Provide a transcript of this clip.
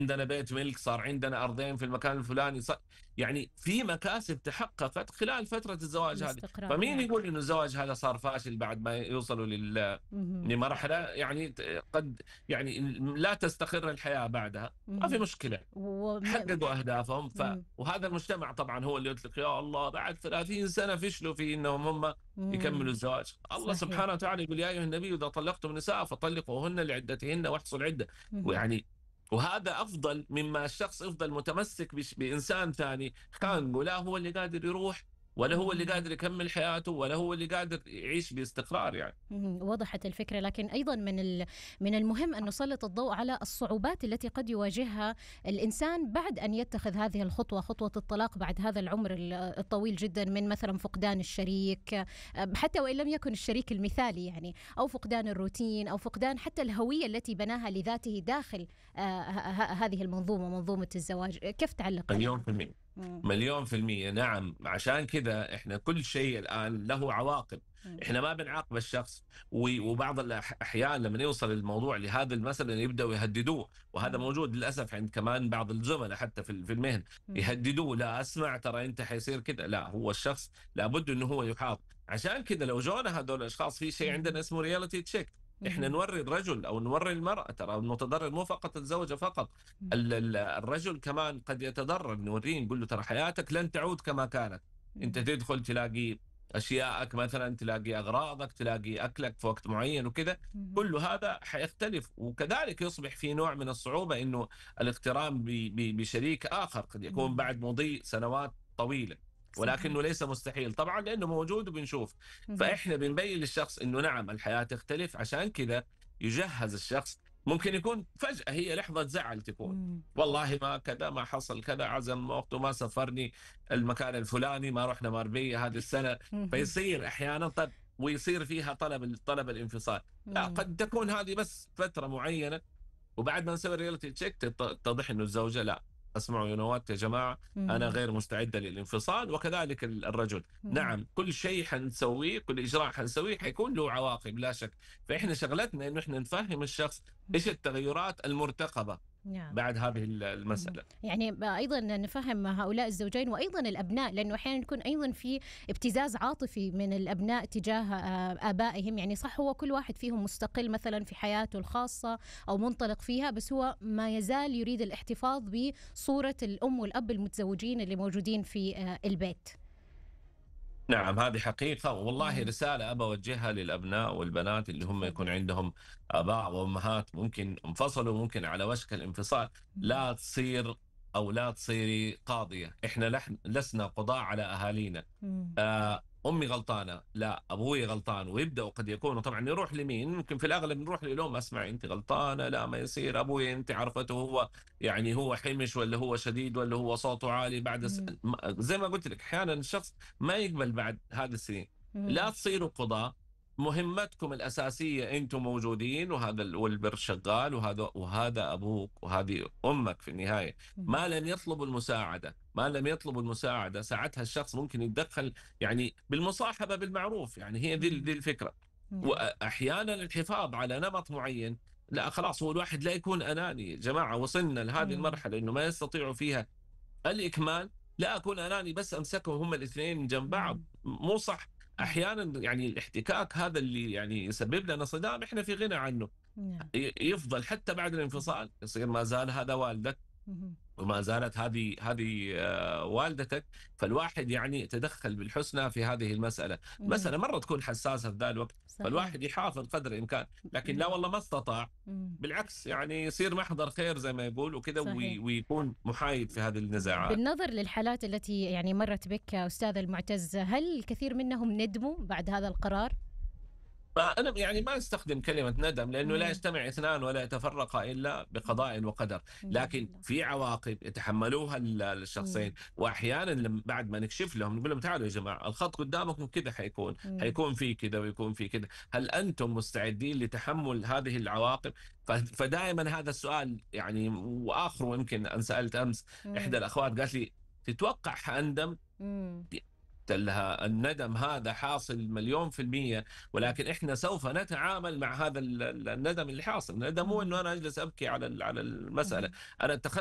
عندنا بيت ملك، صار عندنا أرضين في المكان الفلاني، يعني في مكاسب تحققت خلال فترة الزواج هذه. الاستقرار، فمين نعم. يقول إنه الزواج هذا صار فاشل بعد ما يوصلوا اهم. لمرحلة يعني قد يعني لا تستقر الحياة بعدها؟ ما في اهم. مشكلة، وم حققوا أهدافهم. إمم. وهذا المجتمع طبعًا هو اللي يطلق يا الله بعد 30 سنة فشلوا في إنهم هم يكملوا إمم. الزواج. الله صحيح. سبحانه وتعالى يقول يا أيها النبي إذا طلقتم النساء فطلقوهن لعدتهن واحصوا العدة. اهم. ويعني وهذا أفضل مما الشخص يفضل متمسك بإنسان ثاني اهم. خانقه، لا هو اللي قادر يروح ولا هو اللي إمم. قادر يكمل حياته ولا هو اللي قادر يعيش باستقرار يعني. وضحت الفكرة، لكن أيضًا من المهم أن نسلط الضوء على الصعوبات التي قد يواجهها الإنسان بعد أن يتخذ هذه الخطوة، خطوة الطلاق بعد هذا العمر الطويل جدًا، من مثلًا فقدان الشريك، حتى وإن لم يكن الشريك المثالي يعني، أو فقدان الروتين، أو فقدان حتى الهوية التي بناها لذاته داخل هذه المنظومة، منظومة الزواج. كيف تعلق عليها؟ مليون في المية. إمم. مليون في المية نعم. عشان كذا إحنا كل شيء الآن له عواقب. إمم. إحنا ما بنعاقب الشخص وبعض الأحيان لما يوصل الموضوع لهذا المثل يبدأوا يهددوه. وهذا إمم. موجود للأسف عند كمان بعض الزملاء حتى في المهن. إمم. يهددوه، لا أسمع ترى أنت حيصير كذا. لا، هو الشخص لابد إنه هو يحاط. عشان كذا لو جونا هذول الأشخاص في شيء عندنا إمم. اسمه رياليتي تشيك. إحنا اهم. نوري الرجل أو نوري المرأة ترى المتضرر مو فقط الزوجة فقط. إمم. الرجل كمان قد يتضرر، نوريه نقول له ترى حياتك لن تعود كما كانت. انت إمم. تدخل تلاقي اشيائك مثلا، تلاقي اغراضك، تلاقي اكلك في وقت معين وكذا. اهم. كل هذا حيختلف، وكذلك يصبح في نوع من الصعوبة انه الاقتران بشريك اخر قد يكون إمم. بعد مضي سنوات طويلة، صحيح. ولكنه ليس مستحيل طبعا لانه موجود وبنشوف. اهم. فاحنا بنبين للشخص انه نعم الحياة تختلف. عشان كذا يجهز الشخص. ممكن يكون فجأة هي لحظة زعل تكون، إمم. والله ما كذا، ما حصل كذا، عزم أخته ما سفرني المكان الفلاني، ما رحنا ماربية هذه السنة. اهم. فيصير أحيانا طب ويصير فيها طلب الانفصال. لا، إمم. قد تكون هذه بس فترة معينة، وبعد ما نسوي ريالتي تشيك تتضح انه الزوجه لا، اسمعوا يا نوات يا جماعه، انا إمم. غير مستعده للانفصال، وكذلك الرجل. إمم. نعم كل شيء حنسويه، كل اجراء حنسويه حيكون له عواقب لا شك. فاحنا شغلتنا انه احنا نفهم الشخص إمم. ايش التغيرات المرتقبه نعم. بعد هذه اهم. المساله. يعني أيضًا نفهم هؤلاء الزوجين وأيضًا الأبناء، لأنه أحيانًا يكون أيضًا في ابتزاز عاطفي من الأبناء تجاه آبائهم. يعني صح، هو كل واحد فيهم مستقل مثلًا في حياته الخاصة أو منطلق فيها، بس هو ما يزال يريد الاحتفاظ بصورة الأم والأب المتزوجين اللي موجودين في البيت. نعم هذه حقيقة، والله إمم. رسالة أبى أوجهها للأبناء والبنات اللي هم يكون تفضل. عندهم آباء وأمهات ممكن انفصلوا، ممكن على وشك الانفصال. إمم. لا تصير أو لا تصيري قاضية. إحنا لسنا قضاة على أهالينا. إمم. أمي غلطانة، لا أبوي غلطان، ويبدأوا قد يكونوا طبعا يروح لمين؟ ممكن في الأغلب نروح للأم، أسمع أنت غلطانة، لا ما يصير، أبوي أنت عرفته هو يعني هو حمش ولا هو شديد ولا هو صوته عالي بعد إمم. زي ما قلت لك أحيانا الشخص ما يقبل بعد هذه السنين. لا إمم. تصيروا قضاة. مهمتكم الأساسية أنتم موجودين، وهذا والبر شغال، وهذا أبوك وهذه أمك في النهاية. اهم. ما لم يطلبوا المساعدة، ما لم يطلبوا المساعدة ساعتها الشخص ممكن يتدخل يعني بالمصاحبة بالمعروف. يعني هي دي إمم. الفكرة. نعم. وأحيانا الحفاظ على نمط معين، لا خلاص هو الواحد لا يكون أناني. يا جماعة وصلنا لهذه إمم. المرحلة إنه ما يستطيعوا فيها الإكمال. لا أكون أناني بس أمسكهم هم الاثنين جنب بعض، إمم. مو صح. نعم. أحيانا يعني الاحتكاك هذا اللي يعني يسبب لنا صدام إحنا في غنى عنه. نعم. يفضل حتى بعد اهم. الانفصال يصير ما زال هذا والدك اهم. وما زالت هذه والدتك. فالواحد يعني يتدخل بالحسنى في هذه المسألة. اهم. مسألة مرة تكون حساسة في ذا الوقت، صحيح. فالواحد يحافظ قدر الإمكان. لكن لا نعم. والله ما استطاع، إمم. بالعكس يعني يصير محضر خير زي ما يقول وكذا، صحيح. ويكون محايد في هذه النزاعات. بالنظر للحالات التي يعني مرت بك أستاذ المعتز، هل الكثير منهم ندموا بعد هذا القرار؟ فأنا يعني ما أستخدم كلمة ندم، لأنه لا إمم. يجتمع اثنان ولا يتفرقا إلا إمم. بقضاء وقدر. الحمد لكن لله. في عواقب يتحملوها الشخصين. إمم. وأحيانا بعد ما نكشف لهم نقول لهم تعالوا يا جماعة الخط قدامكم كذا إمم. حيكون في كذا ويكون في كذا. هل أنتم مستعدين لتحمل هذه العواقب؟ فدائما هذا السؤال يعني. وآخر يمكن أن سألت أمس إحدى إمم. الأخوات قالت لي تتوقع حأندم؟ إمم. قلت لها الندم هذا حاصل مليون في المية، ولكن إحنا سوف نتعامل مع هذا الندم اللي حاصل. الندم مو اهم، إنه أنا أجلس أبكي على المسألة. اهم. أنا اتخذت